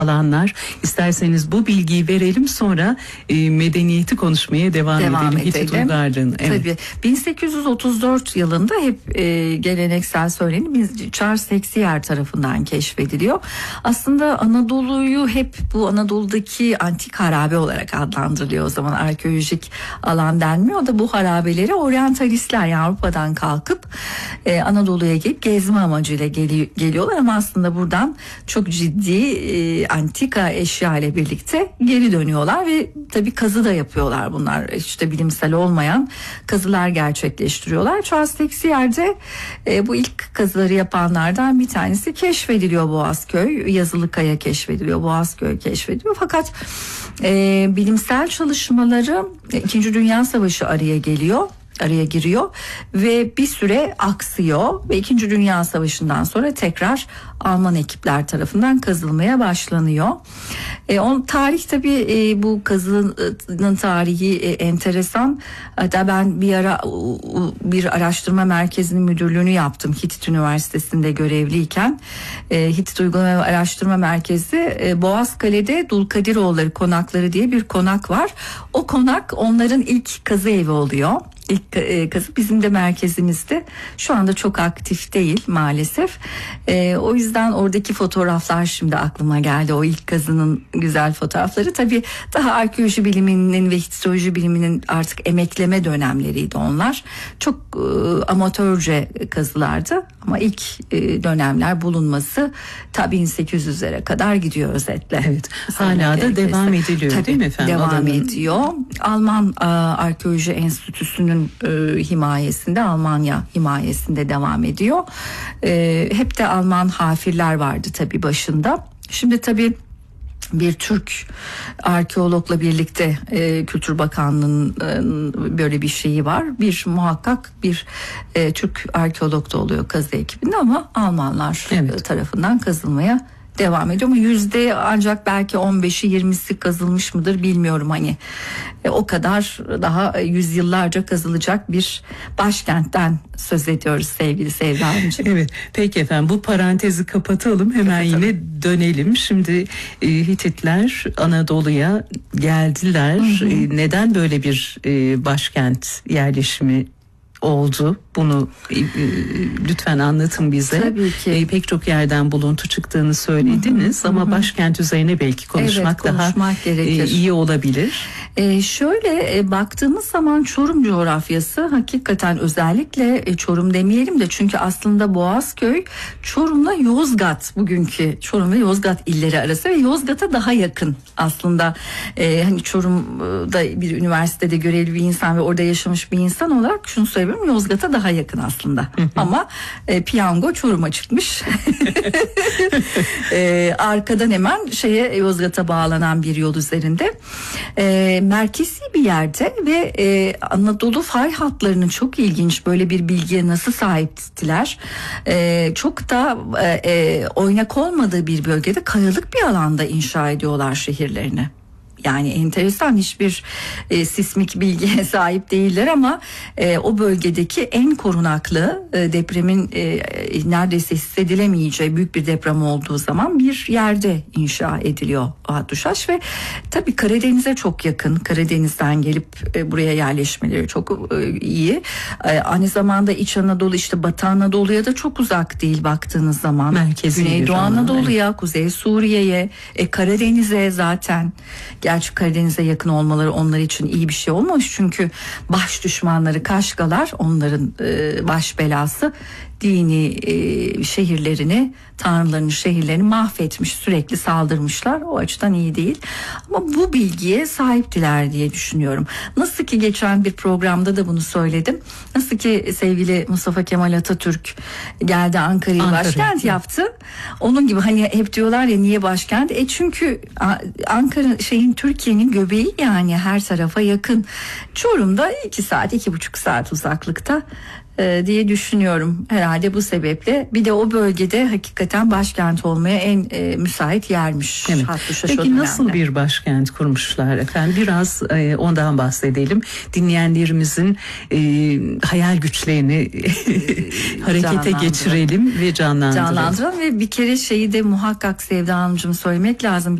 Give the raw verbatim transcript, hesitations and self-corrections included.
alanlar. İsterseniz bu bilgiyi verelim, sonra e, medeniyeti konuşmaya devam, devam edelim. edelim. Hitit uygarlığını. Evet. Tabii. bin sekiz yüz otuz dört yılında hep e, geleneksel söylenim Charles Hexier tarafından keşfediliyor. Aslında Anadolu'yu hep bu Anadolu'daki antik harabe olarak adlandırılıyor. O zaman arkeolojik alan denmiyor da bu harabeleri oryantalistler, yani Avrupa'dan kalkıp e, Anadolu'ya gelip gezme amacıyla geli, geliyorlar ama aslında buradan çok ciddi e, antika eşya ile birlikte geri dönüyorlar ve tabii kazı da yapıyorlar bunlar. İşte bilimsel olmayan kazılar gerçekleştiriyorlar. Charles Hexier'de e, bu ilk kazıları yapanlardan bir tanesi keşfediliyor. Boğazköy, Yazılıkaya keşfediliyor. Boğazköy keşfediliyor. Fakat e, bilimsel çalışmaları İkinci Dünya Savaşı araya geliyor. araya giriyor ve bir süre aksıyor ve İkinci Dünya Savaşı'ndan sonra tekrar Alman ekipler tarafından kazılmaya başlanıyor. E, on tarih tabii e, bu kazının tarihi e, enteresan. Hatta ben bir ara bir araştırma merkezinin müdürlüğünü yaptım Hitit Üniversitesi'nde görevliyken. E, Hitit Uygulama ve Araştırma Merkezi e, Boğazkale'de Dulkadiroğulları konakları diye bir konak var. O konak onların ilk kazı evi oluyor. İlk e, kazı bizim de merkezimizde. Şu anda çok aktif değil maalesef. E, o yüzden oradaki fotoğraflar şimdi aklıma geldi. O ilk kazının güzel fotoğrafları. Tabii daha arkeoloji biliminin ve histoloji biliminin artık emekleme dönemleriydi onlar. Çok e, amatörce kazılardı. Ama ilk e, dönemler bulunması ta bin sekiz yüzlere kadar gidiyor özetle. Evet. Hala da devam ediliyor. Tabii, değil mi efendim? Devam Alanın... ediyor. Alman e, Arkeoloji Enstitüsü'nün e, himayesinde, Almanya himayesinde devam ediyor. E, hep de Alman hafirler vardı tabii başında. Şimdi tabii bir Türk arkeologla birlikte e, Kültür Bakanlığı'nın e, böyle bir şeyi var. Bir muhakkak bir e, Türk arkeolog da oluyor kazı ekibinde ama Almanlar evet. tarafından kazılmaya devam ediyor ama yüzde ancak belki on beşi yirmisi kazılmış mıdır bilmiyorum, hani e, o kadar daha yüzyıllarca kazılacak bir başkentten söz ediyoruz sevgili Sevda Hanımcığım. Evet, peki efendim, bu parantezi kapatalım, hemen kapatalım. Yine dönelim. Şimdi e, Hititler Anadolu'ya geldiler. Hı hı. E, neden böyle bir e, başkent yerleşimi oldu? Bunu e, e, lütfen anlatın bize. Tabii ki. E, pek çok yerden buluntu çıktığını söylediniz, hı hı, ama hı. başkent üzerine belki konuşmak, evet, daha e, iyi olabilir. E, şöyle e, baktığımız zaman Çorum coğrafyası hakikaten, özellikle e, Çorum demeyelim de çünkü aslında Boğazköy Çorum'la Yozgat, bugünkü Çorum ve Yozgat illeri arası ve Yozgat'a daha yakın aslında. E, hani Çorum'da bir üniversitede görevli bir insan ve orada yaşamış bir insan olarak şunu söylüyorum, Yozgat'a daha yakın aslında. Hı hı. Ama e, piyango Çorum'a çıkmış. e, arkadan hemen şeye, Yozgat'a bağlanan bir yol üzerinde. E, merkezi bir yerde ve e, Anadolu fay hatlarının çok ilginç, böyle bir bilgiye nasıl sahiptiler? E, çok da e, e, oynak olmadığı bir bölgede, kayalık bir alanda inşa ediyorlar şehirlerini. Yani enteresan, hiçbir e, sismik bilgiye sahip değiller ama e, o bölgedeki en korunaklı e, depremin e, neredeyse hissedilemeyeceği büyük bir deprem olduğu zaman bir yerde inşa ediliyor Hattuşaş ve tabii Karadeniz'e çok yakın. Karadeniz'den gelip e, buraya yerleşmeleri çok e, iyi. E, aynı zamanda İç Anadolu, işte Batı Anadolu'ya da çok uzak değil baktığınız zaman. Merkezi Güneydoğu Anadolu'ya, evet. Kuzey Suriye'ye, e, Karadeniz'e zaten. Gerçi Karadeniz'e yakın olmaları onlar için iyi bir şey olmamış. Çünkü baş düşmanları Kaşgalar, onların e, baş belası, dini e, şehirlerini, tanrılarının şehirlerini mahvetmiş, sürekli saldırmışlar. O açıdan iyi değil. Ama bu bilgiye sahiptiler diye düşünüyorum. Nasıl ki geçen bir programda da bunu söyledim. Nasıl ki sevgili Mustafa Kemal Atatürk geldi Ankara'yı Ankara. başkent yaptı. Onun gibi hani hep diyorlar ya, niye başkent? E çünkü Ankara şeyin, Türkiye'nin göbeği, yani her tarafa yakın. Çorum'da iki saat, iki buçuk saat uzaklıkta. e, diye düşünüyorum. Herhalde bu sebeple. Bir de o bölgede hakikaten başkent olmaya en e, müsait yermiş. Evet. Hattuşa Peki nasıl bir başkent kurmuşlar efendim? Biraz e, ondan bahsedelim. Dinleyenlerimizin e, hayal güçlerini harekete geçirelim ve canlandıralım. Canlandıralım ve bir kere şeyi de muhakkak Sevda Hanımcığım söylemek lazım.